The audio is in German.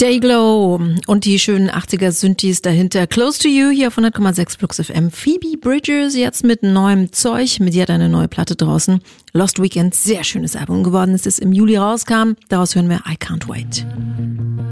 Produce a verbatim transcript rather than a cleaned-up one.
Dayglow und die schönen achtziger Synthes dahinter. Close to You hier auf hundert Komma sechs Flux F M. Phoebe Bridgers jetzt mit neuem Zeug. Mit ihr hat eine neue Platte draußen. Lost Weekend, sehr schönes Album geworden, ist es im Juli rauskam. Daraus hören wir I Can't Wait.